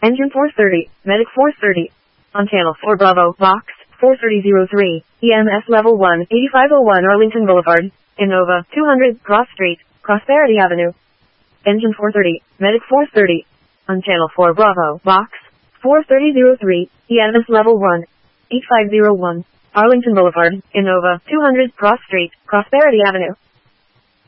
Engine 430, Medic 430. On Channel 4 Bravo, Box 43003, EMS Level 1, 8501 Arlington Boulevard, Innova, 200 Cross Street, Prosperity Avenue. Engine 430, Medic 430. On Channel 4 Bravo, Box 43003, EMS Level 1, 8501, Arlington Boulevard, Innova, 200 Cross Street, Prosperity Avenue.